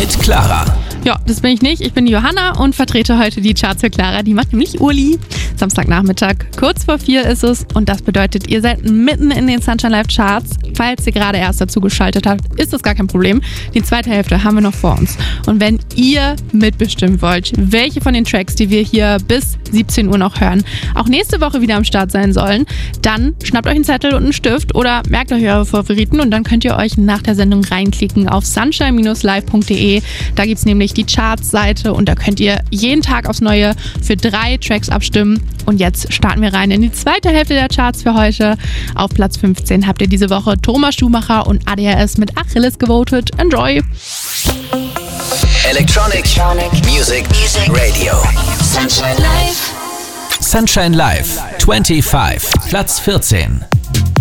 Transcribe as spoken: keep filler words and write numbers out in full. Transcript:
mit Clara. Ja, das bin ich nicht. Ich bin die Johanna und vertrete heute die Charts für Clara. Die macht nämlich Urli. Samstagnachmittag, kurz vor vier ist es. Und das bedeutet, ihr seid mitten in den Sunshine Live Charts. Falls ihr gerade erst dazu geschaltet habt, ist das gar kein Problem. Die zweite Hälfte haben wir noch vor uns. Und wenn ihr mitbestimmen wollt, welche von den Tracks, die wir hier bis siebzehn Uhr noch hören, auch nächste Woche wieder am Start sein sollen, dann schnappt euch einen Zettel und einen Stift oder merkt euch eure Favoriten und dann könnt ihr euch nach der Sendung reinklicken auf sunshine live punkt de. Da gibt es nämlich die Charts-Seite und da könnt ihr jeden Tag aufs Neue für drei Tracks abstimmen. Und jetzt starten wir rein in die zweite Hälfte der Charts für heute. Auf Platz fünfzehn habt ihr diese Woche Thomas Schumacher und A D H S mit Achilles gewotet. Enjoy! Electronic, Electronic Music, Music Radio. Sunshine Live. Sunshine Live, fünfundzwanzig, Platz vierzehn.